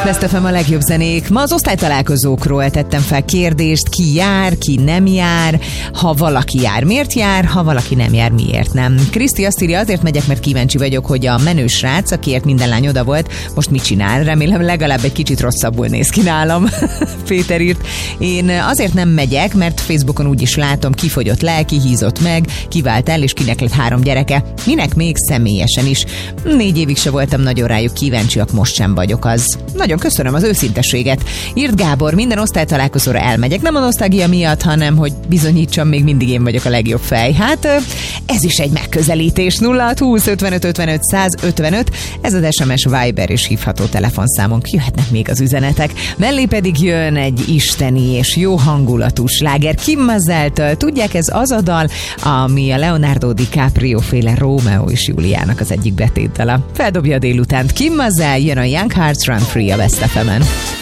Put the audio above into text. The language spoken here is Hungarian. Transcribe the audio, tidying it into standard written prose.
Best FM a legjobb zenék. Ma az osztálytalálkozókról tettem fel kérdést, ki jár, ki nem jár, ha valaki jár, miért jár, ha valaki nem jár, miért nem. Kriszti azt írja, azért megyek, mert kíváncsi vagyok, hogy a menő srác, akiért minden lány oda volt, most mit csinál. Remélem legalább egy kicsit rosszabbul néz ki nálam. Péter írt. Én azért nem megyek, mert Facebookon úgyis látom, ki fogyott le, ki hízott meg, ki vált el, és kinek lett 3 gyereke. Minek még személyesen is. 4 évig se voltam nagyon rájuk kíváncsiak, most sem vagyok az. Nagyon köszönöm az őszinteséget. Írt Gábor, minden osztálytalálkozóra elmegyek, nem a nosztalgia miatt, hanem hogy bizonyítsam, még mindig én vagyok a legjobb fej. Hát ez is egy megközelítés. 0620 55 55 155, ez az SMS, Viber és hívható telefonszámunk. Jöhetnek még az üzenetek. Mellé pedig jön egy isteni és jó hangulatú sláger Kim Mazzeltől. Tudják, ez az a dal, ami a Leonardo DiCaprio féle Rómeó és Júliának az egyik betétdala. Feldobja a délutánt. Kim Mazzel, jön a Young Hearts Run Free a Best FM-en.